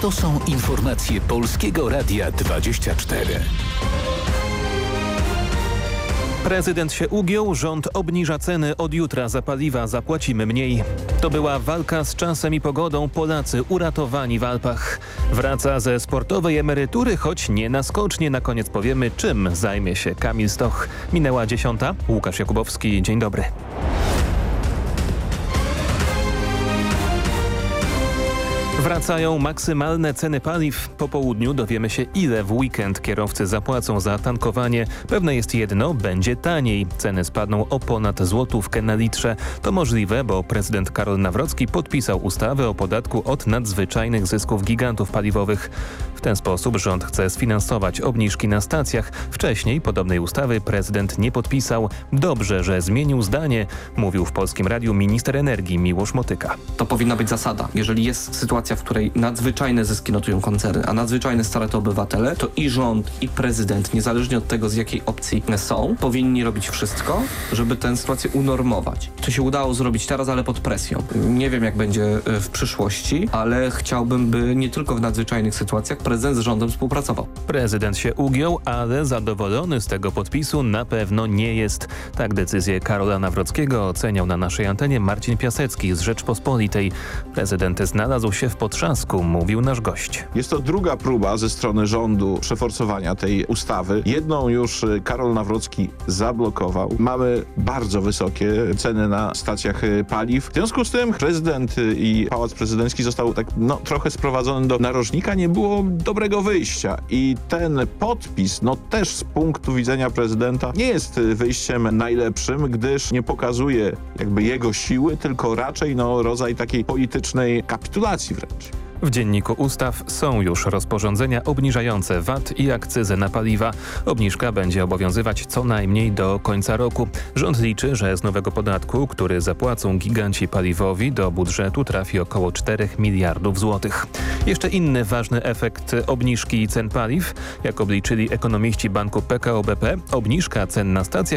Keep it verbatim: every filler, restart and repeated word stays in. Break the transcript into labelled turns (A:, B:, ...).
A: To są informacje Polskiego Radia dwadzieścia cztery.
B: Prezydent się ugiął, rząd obniża ceny, od jutra za paliwa zapłacimy mniej. To była walka z czasem i pogodą, Polacy uratowani w Alpach. Wraca ze sportowej emerytury, choć nie na skocznie. Na koniec powiemy, czym zajmie się Kamil Stoch. Minęła dziesiąta. Łukasz Jakubowski, dzień dobry. Wracają maksymalne ceny paliw. Po południu dowiemy się, ile w weekend kierowcy zapłacą za tankowanie. Pewne jest jedno, będzie taniej. Ceny spadną o ponad złotówkę na litrze. To możliwe, bo prezydent Karol Nawrocki podpisał ustawę o podatku od nadzwyczajnych zysków gigantów paliwowych. W ten sposób rząd chce sfinansować obniżki na stacjach. Wcześniej podobnej ustawy prezydent nie podpisał. Dobrze, że zmienił zdanie, mówił w Polskim Radiu minister energii Miłosz Motyka.
C: To powinna być zasada. Jeżeli jest sytuacja, w której nadzwyczajne zyski notują koncerny, a nadzwyczajne starają to obywatele, to i rząd, i prezydent, niezależnie od tego, z jakiej opcji są, powinni robić wszystko, żeby tę sytuację unormować. To się udało zrobić teraz, ale pod presją. Nie wiem, jak będzie w przyszłości, ale chciałbym, by nie tylko w nadzwyczajnych sytuacjach prezydent z rządem współpracował.
B: Prezydent się ugiął, ale zadowolony z tego podpisu na pewno nie jest. Tak decyzję Karola Nawrockiego oceniał na naszej antenie Marcin Piasecki z Rzeczpospolitej. Prezydent znalazł się w potrzasku, mówił nasz gość.
D: Jest to druga próba ze strony rządu przeforsowania tej ustawy. Jedną już Karol Nawrocki zablokował. Mamy bardzo wysokie ceny na stacjach paliw. W związku z tym prezydent i Pałac Prezydencki został tak no, trochę sprowadzony do narożnika. Nie było dobrego wyjścia i ten podpis no też z punktu widzenia prezydenta nie jest wyjściem najlepszym, gdyż nie pokazuje jakby jego siły, tylko raczej no rodzaj takiej politycznej kapitulacji wręcz.
B: W Dzienniku Ustaw są już rozporządzenia obniżające V A T i akcyzę na paliwa. Obniżka będzie obowiązywać co najmniej do końca roku. Rząd liczy, że z nowego podatku, który zapłacą giganci paliwowi, do budżetu trafi około czterech miliardów złotych. Jeszcze inny ważny efekt obniżki cen paliw, jak obliczyli ekonomiści banku P K O B P, obniżka cen na stacjach